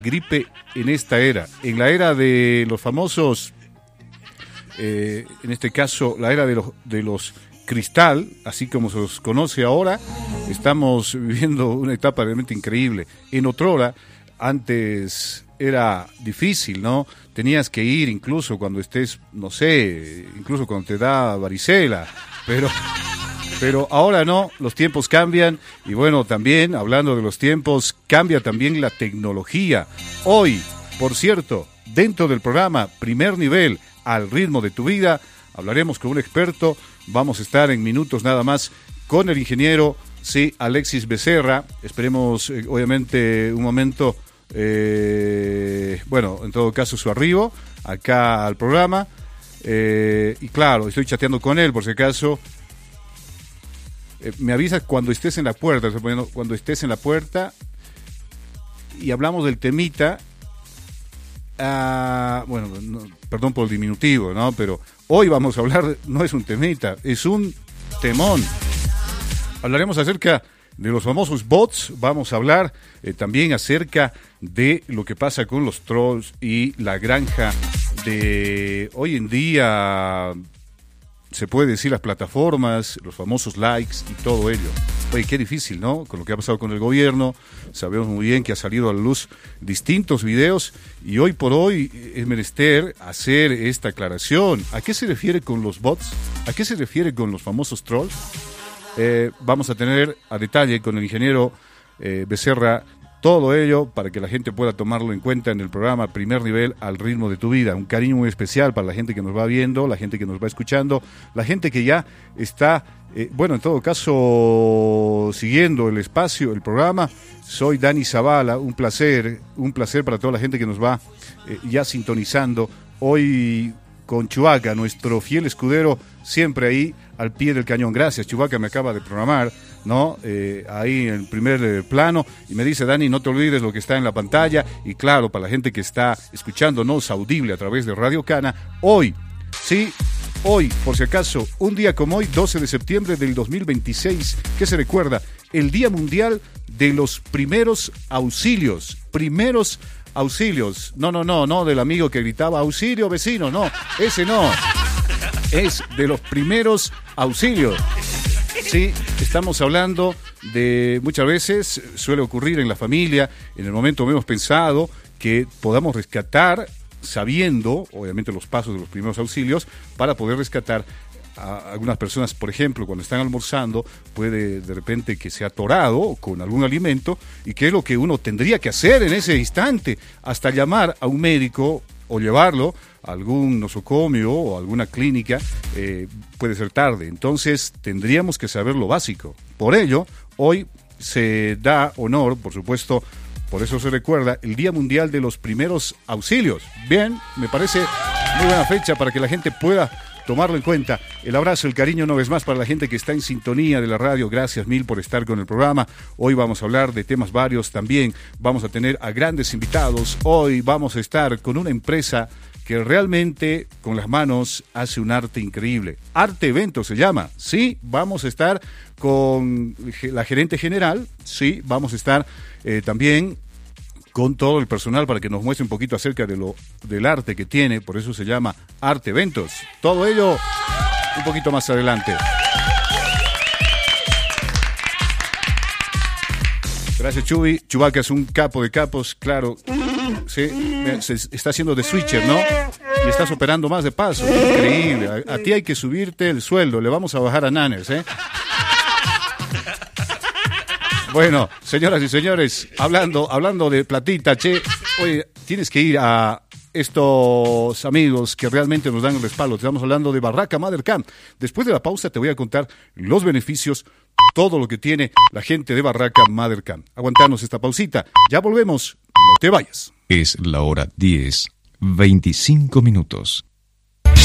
gripe en esta era, en la era de los famosos, en este caso la era de los cristal, así como se los conoce ahora. Estamos viviendo una etapa realmente increíble. En otrora, antes era difícil, ¿no? Tenías que ir incluso cuando estés, no sé, incluso cuando te da varicela, pero ahora no, los tiempos cambian y bueno, también hablando de los tiempos, cambia también la tecnología. Hoy, por cierto, dentro del programa Primer Nivel, al ritmo de tu vida, hablaremos con un experto. Vamos a estar en minutos nada más con el ingeniero, sí, Alexis Becerra. Esperemos, obviamente, un momento, bueno, en todo caso su arribo acá al programa. Y claro, estoy chateando con él por si acaso. Me avisas cuando estés en la puerta, cuando estés en la puerta y hablamos del temita. Bueno, no, perdón por el diminutivo, ¿no? Pero hoy vamos a hablar, no es un temita, es un temón. Hablaremos acerca de los famosos bots, vamos a hablar también acerca de lo que pasa con los trolls y la granja de hoy en día. Se puede decir las plataformas, los famosos likes y todo ello. Oye, qué difícil, ¿no? Con lo que ha pasado con el gobierno, sabemos muy bien que ha salido a la luz distintos videos y hoy por hoy es menester hacer esta aclaración. ¿A qué se refiere con los bots? ¿A qué se refiere con los famosos trolls? Vamos a tener a detalle con el ingeniero Becerra todo ello para que la gente pueda tomarlo en cuenta en el programa Primer Nivel, al ritmo de tu vida. Un cariño muy especial para la gente que nos va viendo, la gente que nos va escuchando, la gente que ya está, bueno, en todo caso, siguiendo el espacio, el programa. Soy Dani Zavala, un placer para toda la gente que nos va ya sintonizando. Hoy con Chubaca, nuestro fiel escudero, siempre ahí al pie del cañón. Gracias, Chubaca, me acaba de programar, ¿no? Ahí en el primer plano, y me dice: Dani, no te olvides lo que está en la pantalla. Y claro, para la gente que está escuchándonos audible a través de Radio Cana, hoy, sí, hoy, por si acaso, un día como hoy, 12 de septiembre del 2026, ¿qué se recuerda? El Día Mundial de los Primeros Auxilios. Primeros auxilios. No del amigo que gritaba auxilio vecino, no, ese no. Es de los primeros auxilios. Sí, estamos hablando de, muchas veces suele ocurrir en la familia, en el momento menos pensado, que podamos rescatar, sabiendo, obviamente, los pasos de los primeros auxilios, para poder rescatar a algunas personas. Por ejemplo, cuando están almorzando, puede de repente que se ha atorado con algún alimento, y qué es lo que uno tendría que hacer en ese instante, hasta llamar a un médico o llevarlo a algún nosocomio o alguna clínica. Puede ser tarde. Entonces tendríamos que saber lo básico. Por ello, hoy se da honor, por supuesto, por eso se recuerda el Día Mundial de los Primeros Auxilios. Bien, me parece muy buena fecha para que la gente pueda tomarlo en cuenta. El abrazo, el cariño una vez más para la gente que está en sintonía de la radio. Gracias mil por estar con el programa. Hoy vamos a hablar de temas varios también. Vamos a tener a grandes invitados. Hoy vamos a estar con una empresa que realmente con las manos hace un arte increíble. Arte Eventos se llama. Sí, vamos a estar con la gerente general. Sí, vamos a estar también con todo el personal para que nos muestre un poquito acerca del arte que tiene. Por eso se llama Arte Eventos. Todo ello un poquito más adelante. Gracias, Chubi. Chubaca es un capo de capos, claro. Sí, se está haciendo de switcher, ¿no? Y estás operando más de paso. Increíble. A ti hay que subirte el sueldo. Le vamos a bajar a Nanners, ¿eh? Bueno, señoras y señores, hablando de platita, che, oye, tienes que ir a estos amigos que realmente nos dan el respaldo. Estamos hablando de Barraca Mother Camp. Después de la pausa te voy a contar los beneficios, todo lo que tiene la gente de Barraca Mother Camp. Aguantanos esta pausita. Ya volvemos. No te vayas. Es la hora 10:25.